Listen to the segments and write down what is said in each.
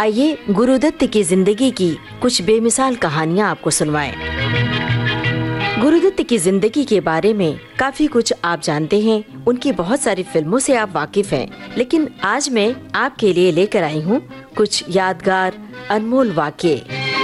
आइए गुरुदत्त की जिंदगी की कुछ बेमिसाल कहानियां आपको सुनवाएं। गुरुदत्त की जिंदगी के बारे में काफी कुछ आप जानते हैं, उनकी बहुत सारी फिल्मों से आप वाकिफ हैं, लेकिन आज मैं आपके लिए लेकर आई हूँ कुछ यादगार अनमोल वाकये।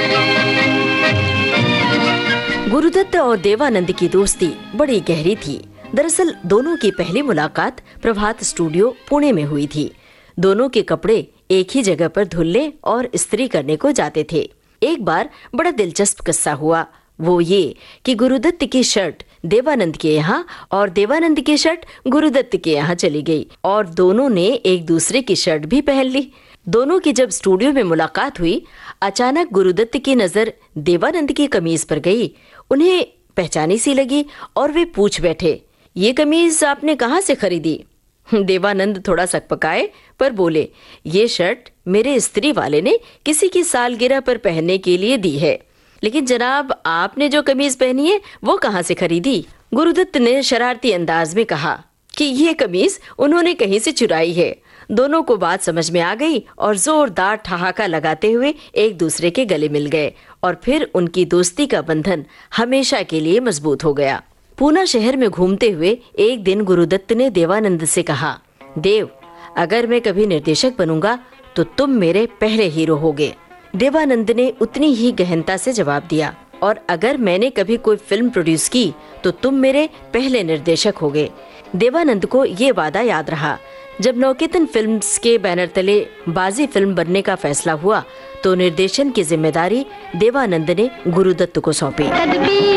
गुरुदत्त और देवानंद की दोस्ती बड़ी गहरी थी। दरअसल दोनों की पहली मुलाकात प्रभात स्टूडियो पुणे में हुई थी। दोनों के कपड़े एक ही जगह पर धुलने और इस्त्री करने को जाते थे। एक बार बड़ा दिलचस्प किस्सा हुआ। वो ये कि गुरुदत्त की शर्ट देवानंद के यहाँ और देवानंद की शर्ट गुरुदत्त के यहाँ चली गई और दोनों ने एक दूसरे की शर्ट भी पहन ली। दोनों की जब स्टूडियो में मुलाकात हुई, अचानक गुरुदत्त की नजर देवानंद की कमीज पर गई। उन्हें पहचानी सी लगी और वे पूछ बैठे, ये कमीज आपने कहाँ से खरीदी? देवानंद थोड़ा सकपकाए पर बोले, ये शर्ट मेरे इस्त्री वाले ने किसी की सालगिरह पर पहनने के लिए दी है। लेकिन जनाब, आपने जो कमीज पहनी है वो कहाँ से खरीदी? गुरुदत्त ने शरारती अंदाज में कहा कि ये कमीज उन्होंने कहीं से चुराई है। दोनों को बात समझ में आ गई और जोरदार ठहाका लगाते हुए एक दूसरे के गले मिल गए और फिर उनकी दोस्ती का बंधन हमेशा के लिए मजबूत हो गया। पूना शहर में घूमते हुए एक दिन गुरुदत्त ने देवानंद से कहा, देव, अगर मैं कभी निर्देशक बनूंगा तो तुम मेरे पहले हीरो होगे। देवानंद ने उतनी ही गहनता से जवाब दिया, और अगर मैंने कभी कोई फिल्म प्रोड्यूस की तो तुम मेरे पहले निर्देशक होगे। देवानंद को ये वादा याद रहा। जब नवकेतन फिल्म्स के बैनर तले बाजी फिल्म बनने का फैसला हुआ तो निर्देशन की जिम्मेदारी देवानंद ने गुरुदत्त को सौंपी।